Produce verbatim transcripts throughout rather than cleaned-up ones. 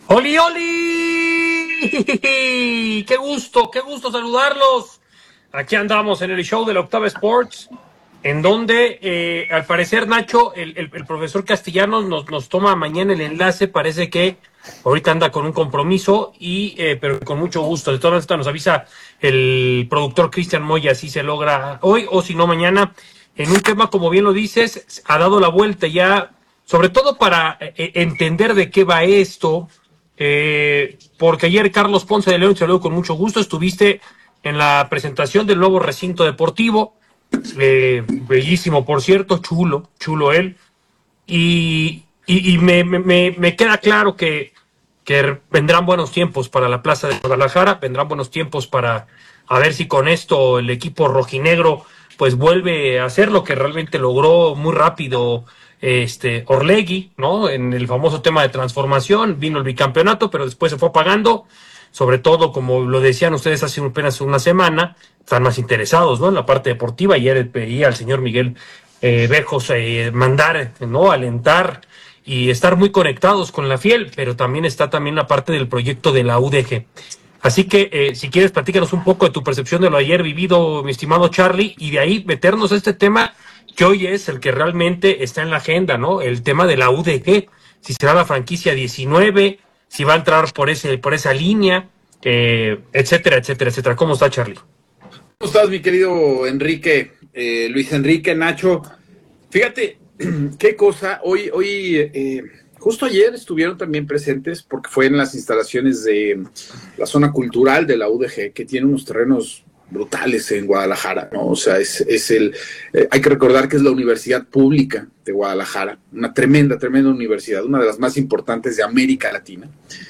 ¡Oli, oli! ¡Qué gusto, qué gusto saludarlos! Aquí andamos en el show de la Octava Sports, en donde, eh, al parecer, Nacho, el, el, el profesor Castellanos nos, nos toma mañana el enlace. Parece que ahorita anda con un compromiso, y eh, pero con mucho gusto. De todas maneras, nos avisa el productor Cristian Moya si se logra hoy o si no mañana, en un tema, como bien lo dices, ha dado la vuelta ya, sobre todo para eh, entender de qué va esto. Eh, porque ayer Carlos Ponce de León, te saludo con mucho gusto, estuviste en la presentación del nuevo recinto deportivo, eh, bellísimo, por cierto, chulo, chulo él, y, y, y me, me, me queda claro que, que vendrán buenos tiempos para la Plaza de Guadalajara, vendrán buenos tiempos para a ver si con esto el equipo rojinegro pues vuelve a hacer lo que realmente logró muy rápido este Orlegui, ¿no? En el famoso tema de transformación, vino el bicampeonato, pero después se fue apagando. Sobre todo, como lo decían ustedes hace apenas una semana, están más interesados, ¿no?, en la parte deportiva. Ayer pedía al señor Miguel eh, Bejos eh, mandar, ¿no?, alentar y estar muy conectados con la Fiel, pero también está también la parte del proyecto de la U D G. Así que, eh, si quieres, platícanos un poco de tu percepción de lo ayer vivido, mi estimado Charlie, y de ahí meternos a este tema que hoy es el que realmente está en la agenda, ¿no? El tema de la U D G, si será la franquicia diecinueve, si va a entrar por ese por esa línea, eh, etcétera, etcétera, etcétera. ¿Cómo está, Charlie? ¿Cómo estás, mi querido Enrique, eh, Luis Enrique, Nacho? Fíjate, qué cosa, hoy, hoy eh, justo ayer estuvieron también presentes, porque fue en las instalaciones de la zona cultural de la U D G, que tiene unos terrenos brutales en Guadalajara, ¿no? O sea, es, es el, eh, hay que recordar que es la Universidad Pública de Guadalajara, una tremenda, tremenda universidad, una de las más importantes de América Latina.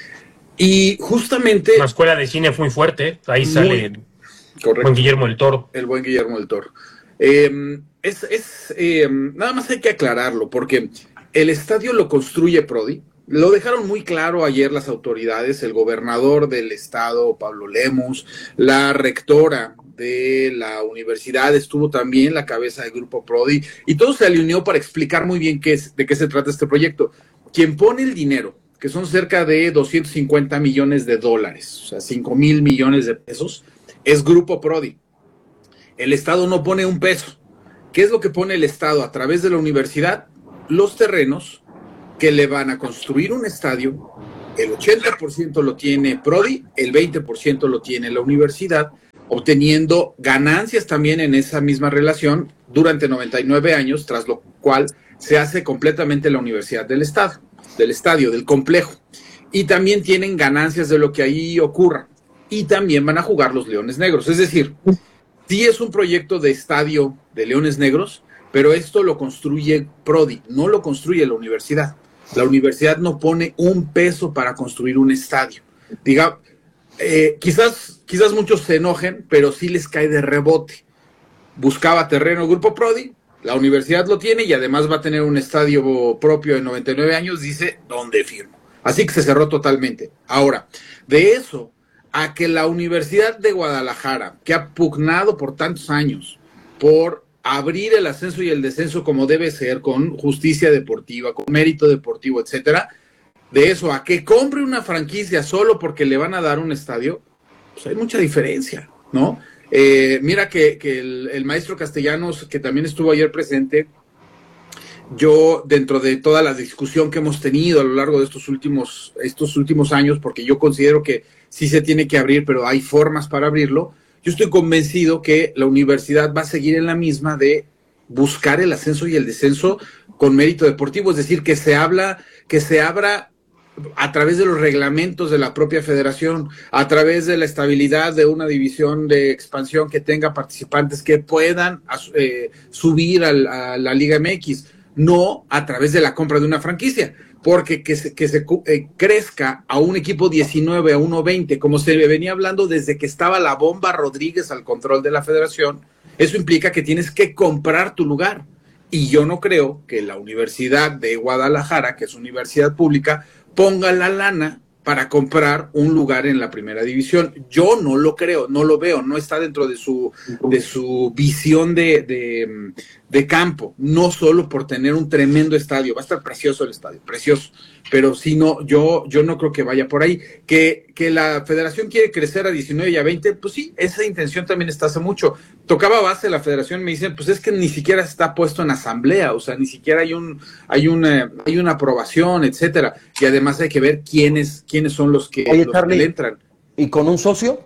Y justamente... La escuela de cine fue muy fuerte, ahí muy, sale correcto, buen Guillermo del Toro. El buen Guillermo del Toro. Eh, es, es eh, nada más hay que aclararlo, porque el estadio lo construye Prodi. Lo dejaron muy claro ayer las autoridades, el gobernador del estado, Pablo Lemus, la rectora de la universidad estuvo también la cabeza del grupo Prodi, y todo se alineó para explicar muy bien qué es, de qué se trata este proyecto. Quien pone el dinero, que son cerca de doscientos cincuenta millones de dólares, o sea, cinco mil millones de pesos, es Grupo Prodi. El Estado no pone un peso. ¿Qué es lo que pone el Estado a través de la universidad? Los terrenos que le van a construir un estadio. El ochenta por ciento lo tiene Prodi, el veinte por ciento lo tiene la universidad, obteniendo ganancias también en esa misma relación durante noventa y nueve años, tras lo cual se hace completamente la universidad del Estado, del estadio, del complejo. Y también tienen ganancias de lo que ahí ocurra. Y también van a jugar los Leones Negros. Es decir, sí es un proyecto de estadio de Leones Negros, pero esto lo construye Prodi, no lo construye la universidad. La universidad no pone un peso para construir un estadio. Diga, eh, quizás, quizás muchos se enojen, pero sí les cae de rebote. Buscaba terreno el Grupo Prodi, la universidad lo tiene y además va a tener un estadio propio de noventa y nueve años, dice, ¿dónde firmo? Así que se cerró totalmente. Ahora, de eso a que la Universidad de Guadalajara, que ha pugnado por tantos años por abrir el ascenso y el descenso como debe ser, con justicia deportiva, con mérito deportivo, etcétera, de eso a que compre una franquicia solo porque le van a dar un estadio, pues hay mucha diferencia, ¿no? Eh, mira que, que el, el maestro Castellanos, que también estuvo ayer presente, yo, dentro de toda la discusión que hemos tenido a lo largo de estos últimos, estos últimos años, porque yo considero que sí se tiene que abrir, pero hay formas para abrirlo, yo estoy convencido que la universidad va a seguir en la misma de buscar el ascenso y el descenso con mérito deportivo, es decir, que se habla, que se abra a través de los reglamentos de la propia federación, a través de la estabilidad de una división de expansión que tenga participantes que puedan eh, subir a la, a la Liga M X, no a través de la compra de una franquicia, porque que se, que se eh, crezca a un equipo diecinueve, a uno veinte, como se venía hablando desde que estaba la Bomba Rodríguez al control de la federación, eso implica que tienes que comprar tu lugar. Y yo no creo que la Universidad de Guadalajara, que es universidad pública, ponga la lana para comprar un lugar en la primera división. Yo no lo creo, no lo veo, no está dentro de su, de su visión de, de, de campo, no solo por tener un tremendo estadio, va a estar precioso el estadio, precioso, pero si no, yo, yo no creo que vaya por ahí. Que, que la federación quiere crecer a diecinueve y a veinte, pues sí, esa intención también está hace mucho. Tocaba base la federación, me dicen, pues es que ni siquiera está puesto en asamblea, o sea, ni siquiera hay un, hay una, hay una aprobación, etcétera, y además hay que ver quiénes, quiénes son los que, Oye, los Charlie, que le entran. ¿y con un socio?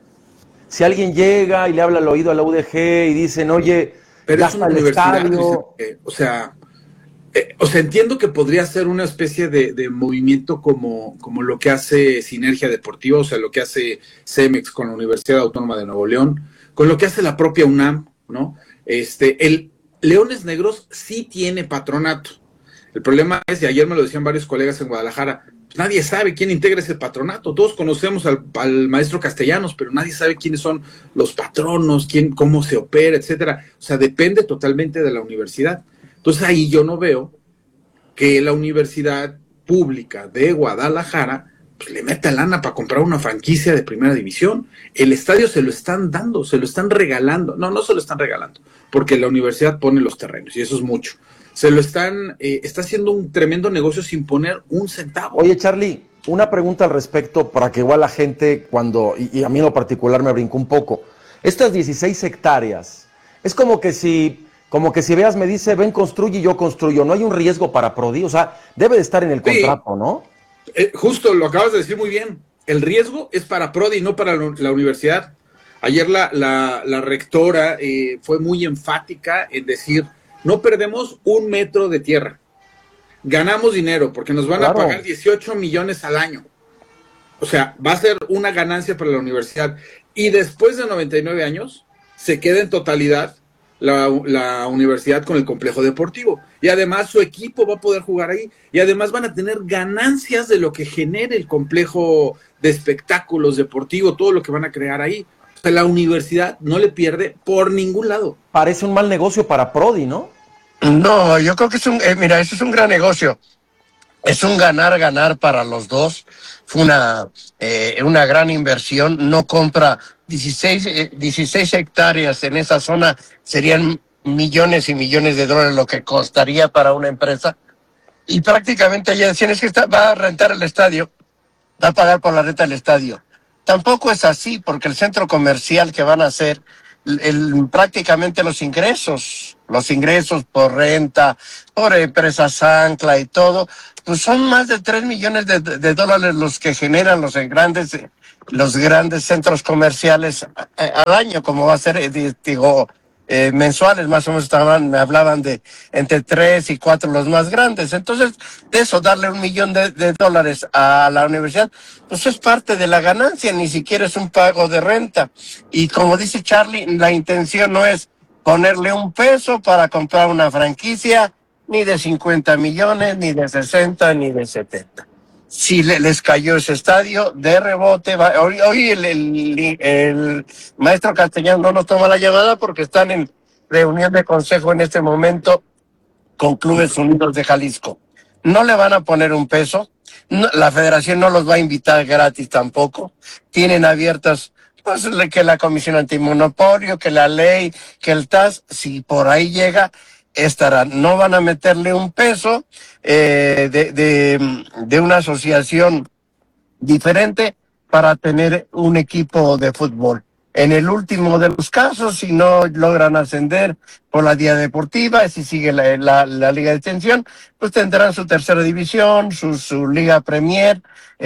Si alguien llega y le habla al oído a la U D G y dicen, oye, pero ya es una está el universidad, estadio. Vicente, o sea, eh, o sea, entiendo que podría ser una especie de, de movimiento como, como lo que hace Sinergia Deportiva, o sea, lo que hace Cemex con la Universidad Autónoma de Nuevo León, con lo que hace la propia UNAM, ¿no? Este, el Leones Negros sí tiene patronato. El problema es, y ayer me lo decían varios colegas en Guadalajara, pues nadie sabe quién integra ese patronato. Todos conocemos al, al maestro Castellanos, pero nadie sabe quiénes son los patronos, quién, cómo se opera, etcétera. O sea, depende totalmente de la universidad. Entonces ahí yo no veo que la universidad pública de Guadalajara pues, le meta lana para comprar una franquicia de primera división. El estadio se lo están dando, se lo están regalando. No, no se lo están regalando, porque la universidad pone los terrenos y eso es mucho. Se lo están, eh, está haciendo un tremendo negocio sin poner un centavo. Oye, Charlie, una pregunta al respecto para que igual la gente, cuando, y, y a mí en lo particular me brincó un poco. Estas dieciséis hectáreas, es como que si... Como que si veas, me dice, ven, construye y yo construyo. No hay un riesgo para Prodi, o sea, debe de estar en el contrato, sí. ¿No? Eh, justo, lo acabas de decir muy bien. El riesgo es para Prodi, no para la universidad. Ayer la, la, la rectora eh, fue muy enfática en decir, no perdemos un metro de tierra. Ganamos dinero porque nos van claro. a pagar dieciocho millones al año. O sea, va a ser una ganancia para la universidad. Y después de noventa y nueve años, se queda en totalidad La, la universidad con el complejo deportivo, y además su equipo va a poder jugar ahí, y además van a tener ganancias de lo que genere el complejo de espectáculos deportivos, todo lo que van a crear ahí. O sea, la universidad no le pierde por ningún lado. Parece un mal negocio para Prodi, ¿no? No, yo creo que es un, eh, mira, eso es un gran negocio. Es un ganar-ganar para los dos. Fue una, eh, una gran inversión. No compra dieciséis, eh, dieciséis hectáreas en esa zona. Serían millones y millones de dólares lo que costaría para una empresa. Y prácticamente ya decían, es que está, va a rentar el estadio. Va a pagar por la renta del estadio. Tampoco es así, porque el centro comercial que van a hacer, el, el, prácticamente los ingresos, los ingresos por renta, por empresas ancla y todo, pues son más de tres millones de, de dólares los que generan los grandes, los grandes centros comerciales al año, como va a ser, digo, eh, mensuales, más o menos estaban, me hablaban de entre tres y cuatro los más grandes. Entonces, de eso, darle un millón de, de dólares a la universidad, pues es parte de la ganancia, ni siquiera es un pago de renta. Y como dice Charlie, la intención no es ponerle un peso para comprar una franquicia, ni de cincuenta millones, ni de sesenta, ni de setenta. Si le, les cayó ese estadio, de rebote, va, hoy, hoy el, el, el maestro Castellano no nos toma la llamada porque están en reunión de consejo en este momento con Clubes Unidos de Jalisco. No le van a poner un peso, no, la federación no los va a invitar gratis tampoco, tienen abiertas pues que la Comisión Antimonopolio, que la ley, que el T A S, si por ahí llega, estarán. No van a meterle un peso eh, de, de, de una asociación diferente para tener un equipo de fútbol. En el último de los casos, si no logran ascender por la Día Deportiva, si sigue la, la, la Liga de Extensión, pues tendrán su tercera división, su, su Liga Premier,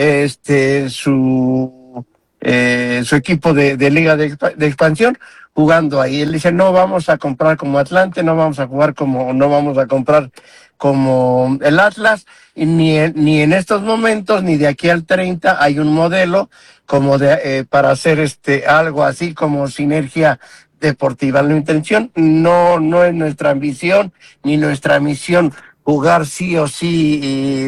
este, su, eh, su equipo de, de Liga de, de Expansión, jugando ahí. Él dice, no vamos a comprar como Atlante, no vamos a jugar como, no vamos a comprar como el Atlas, y ni, ni en estos momentos, ni de aquí al treinta, hay un modelo como de, eh, para hacer este, algo así como Sinergia Deportiva. La intención no, no es nuestra ambición, ni nuestra misión jugar sí o sí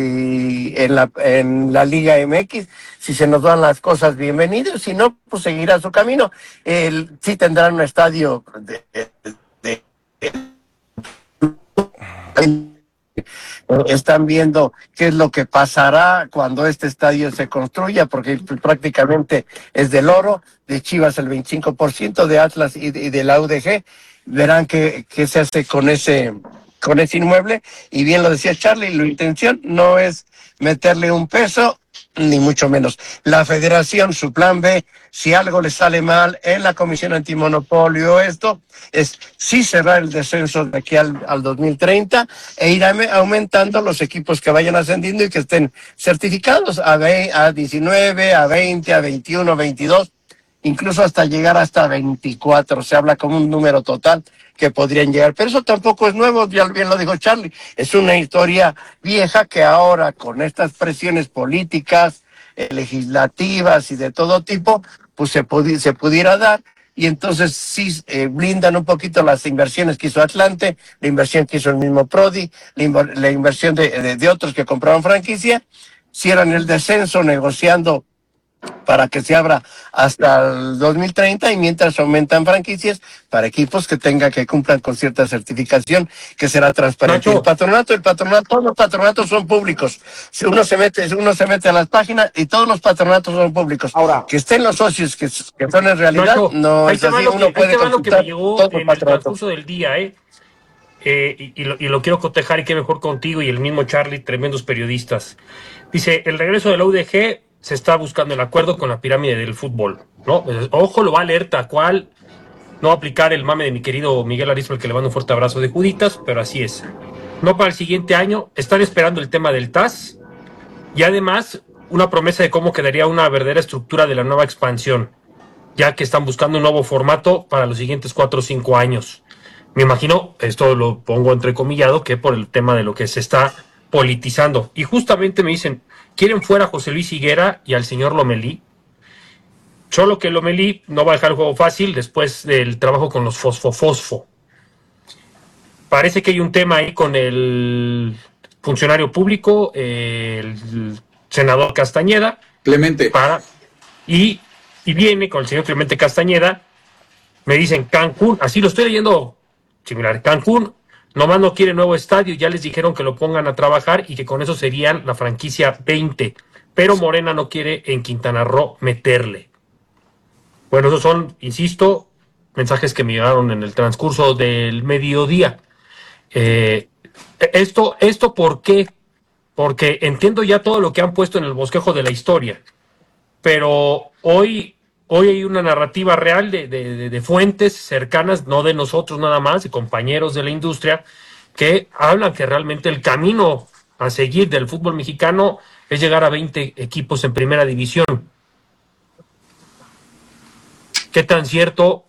y en la, en la Liga M X. Si se nos dan las cosas, bienvenidos, si no, pues seguirá su camino. El, sí tendrán un estadio de, de, de están viendo qué es lo que pasará cuando este estadio se construya, porque prácticamente es del oro, de Chivas el veinticinco por ciento, de Atlas y de, y de la U D G. Verán qué, qué se hace con ese, con ese inmueble. Y bien lo decía Charlie, la intención no es meterle un peso, ni mucho menos. La federación, su plan B, si algo le sale mal en la Comisión Antimonopolio, esto es sí cerrar el descenso de aquí al, al dos mil treinta e ir aumentando los equipos que vayan ascendiendo y que estén certificados a, a diecinueve, a veinte, a veintiuno, veintidós, incluso hasta llegar hasta veinticuatro. Se habla como un número total que podrían llegar, pero eso tampoco es nuevo, ya bien lo dijo Charlie, es una historia vieja que ahora con estas presiones políticas, eh, legislativas y de todo tipo, pues se, pudi se pudiera dar, y entonces sí eh, blindan un poquito las inversiones que hizo Atlante, la inversión que hizo el mismo Prodi, la, inv la inversión de, de, de otros que compraron franquicia, cierran el descenso negociando para que se abra hasta el dos mil treinta, y mientras aumentan franquicias para equipos que tengan que cumplan con cierta certificación que será transparente. Nacho. El patronato, el patronato, todos los patronatos son públicos. Si uno se mete, uno se mete a las páginas y todos los patronatos son públicos. Ahora, que estén los socios que, que son en realidad, Nacho, no ahí es te va así. lo que, Uno ahí puede te va lo que me consultar llegó todos los en el patronatos. transcurso del día, ¿eh? Eh, y, y, lo, y lo quiero cotejar, y qué mejor contigo y el mismo Charlie, tremendos periodistas. Dice, el regreso de la U D G se está buscando el acuerdo con la pirámide del fútbol, ¿no? Ojo, lo va a leer tal cual, no va a aplicar el mame de mi querido Miguel Arispe, al que le mando un fuerte abrazo de Juditas, pero así es. No para el siguiente año, están esperando el tema del T A S, y además una promesa de cómo quedaría una verdadera estructura de la nueva expansión, ya que están buscando un nuevo formato para los siguientes cuatro o cinco años. Me imagino, esto lo pongo entrecomillado, que por el tema de lo que se está politizando. Y justamente me dicen, quieren fuera a José Luis Higuera y al señor Lomelí. Solo que Lomelí no va a dejar el juego fácil después del trabajo con los Fosfo-Fosfo. Parece que hay un tema ahí con el funcionario público, el senador Castañeda. Clemente. Para, y, y viene con el señor Clemente Castañeda. Me dicen Cancún, así lo estoy leyendo similar. Cancún nomás no quiere nuevo estadio, ya les dijeron que lo pongan a trabajar y que con eso serían la franquicia veinte. Pero Morena no quiere en Quintana Roo meterle. Bueno, esos son, insisto, mensajes que me llegaron en el transcurso del mediodía. Eh, esto, ¿Esto por qué? Porque entiendo ya todo lo que han puesto en el bosquejo de la historia, pero hoy, hoy hay una narrativa real de, de, de fuentes cercanas, no de nosotros nada más, de compañeros de la industria, que hablan que realmente el camino a seguir del fútbol mexicano es llegar a veinte equipos en primera división. ¿Qué tan cierto